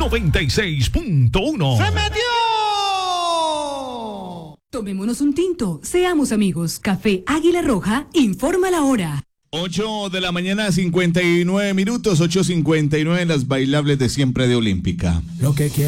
96.1. ¡Se metió! Tomémonos un tinto, seamos amigos. Café Águila Roja informa la hora. 8 de la mañana, 59 minutos, 8:59, las bailables de siempre de Olímpica. Lo que quiero.